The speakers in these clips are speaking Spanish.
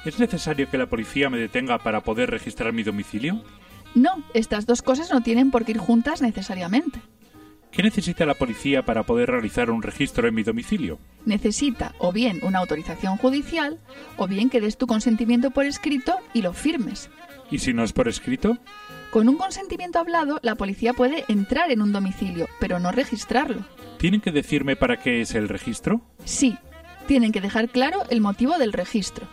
¿Es necesario que la policía me detenga para poder registrar mi domicilio? No, estas dos cosas no tienen por qué ir juntas necesariamente. ¿Qué necesita la policía para poder realizar un registro en mi domicilio? Necesita o bien una autorización judicial o bien que des tu consentimiento por escrito y lo firmes. ¿Y si no es por escrito? Con un consentimiento hablado, la policía puede entrar en un domicilio, pero no registrarlo. ¿Tienen que decirme para qué es el registro? Sí, tienen que dejar claro el motivo del registro.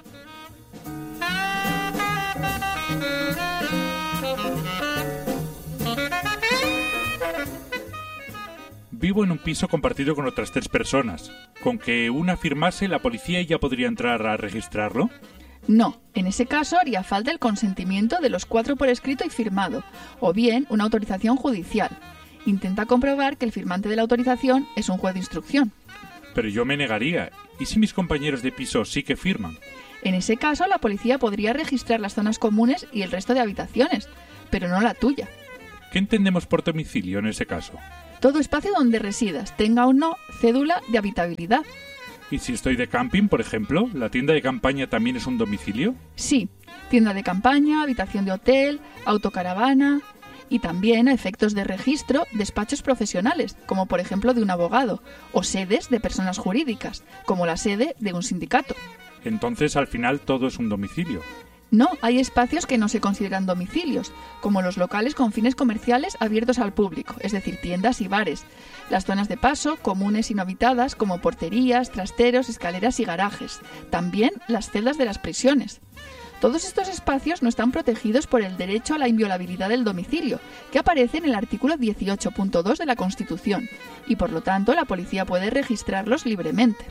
Vivo en un piso compartido con otras 3 personas. ¿Con que una firmase, la policía ya podría entrar a registrarlo? No, en ese caso haría falta el consentimiento de los 4 por escrito y firmado, o bien una autorización judicial. Intenta comprobar que el firmante de la autorización es un juez de instrucción. Pero yo me negaría. ¿Y si mis compañeros de piso sí que firman? En ese caso, la policía podría registrar las zonas comunes y el resto de habitaciones, pero no la tuya. ¿Qué entendemos por domicilio en ese caso? Todo espacio donde residas, tenga o no cédula de habitabilidad. ¿Y si estoy de camping, por ejemplo? ¿La tienda de campaña también es un domicilio? Sí, tienda de campaña, habitación de hotel, autocaravana y también, a efectos de registro, despachos profesionales, como por ejemplo de un abogado, o sedes de personas jurídicas, como la sede de un sindicato. Entonces, al final, todo es un domicilio. No, hay espacios que no se consideran domicilios, como los locales con fines comerciales abiertos al público, es decir, tiendas y bares, las zonas de paso, comunes y no habitadas, como porterías, trasteros, escaleras y garajes, también las celdas de las prisiones. Todos estos espacios no están protegidos por el derecho a la inviolabilidad del domicilio, que aparece en el artículo 18.2 de la Constitución, y por lo tanto la policía puede registrarlos libremente.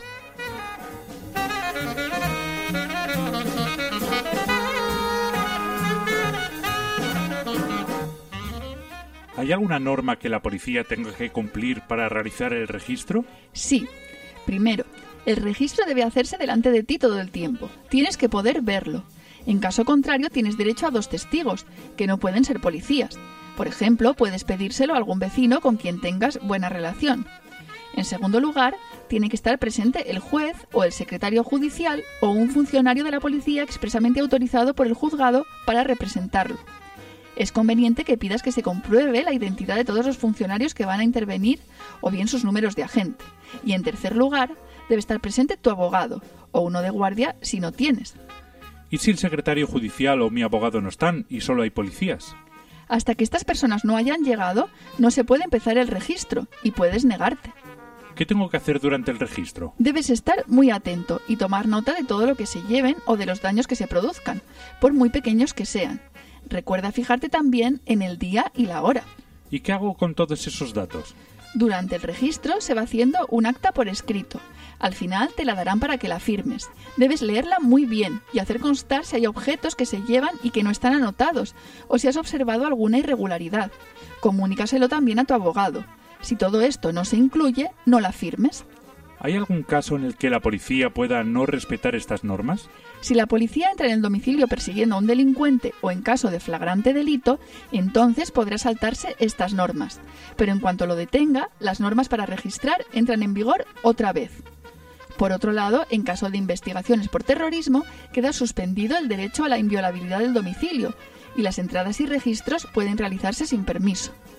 ¿Hay alguna norma que la policía tenga que cumplir para realizar el registro? Sí. Primero, el registro debe hacerse delante de ti todo el tiempo. Tienes que poder verlo. En caso contrario, tienes derecho a 2 testigos, que no pueden ser policías. Por ejemplo, puedes pedírselo a algún vecino con quien tengas buena relación. En segundo lugar, tiene que estar presente el juez o el secretario judicial o un funcionario de la policía expresamente autorizado por el juzgado para representarlo. Es conveniente que pidas que se compruebe la identidad de todos los funcionarios que van a intervenir o bien sus números de agente. Y en tercer lugar, debe estar presente tu abogado o uno de guardia si no tienes. ¿Y si el secretario judicial o mi abogado no están y solo hay policías? Hasta que estas personas no hayan llegado, no se puede empezar el registro y puedes negarte. ¿Qué tengo que hacer durante el registro? Debes estar muy atento y tomar nota de todo lo que se lleven o de los daños que se produzcan, por muy pequeños que sean. Recuerda fijarte también en el día y la hora. ¿Y qué hago con todos esos datos? Durante el registro se va haciendo un acta por escrito. Al final te la darán para que la firmes. Debes leerla muy bien y hacer constar si hay objetos que se llevan y que no están anotados, o si has observado alguna irregularidad. Comunícaselo también a tu abogado. Si todo esto no se incluye, no la firmes. ¿Hay algún caso en el que la policía pueda no respetar estas normas? Si la policía entra en el domicilio persiguiendo a un delincuente o en caso de flagrante delito, entonces podrá saltarse estas normas. Pero en cuanto lo detenga, las normas para registrar entran en vigor otra vez. Por otro lado, en caso de investigaciones por terrorismo, queda suspendido el derecho a la inviolabilidad del domicilio y las entradas y registros pueden realizarse sin permiso.